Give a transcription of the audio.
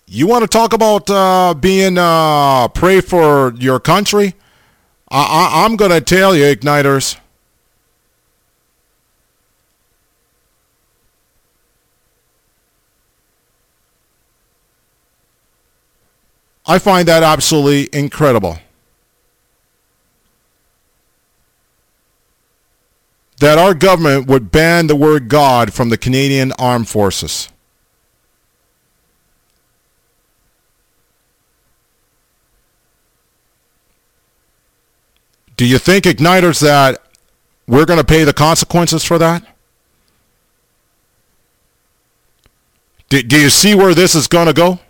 You want to talk about being pray for your country? I'm going to tell you, Igniters. I find that absolutely incredible. That our government would ban the word God from the Canadian Armed Forces. Do you think, Igniters, that we're going to pay the consequences for that? Do you see where this is going to go?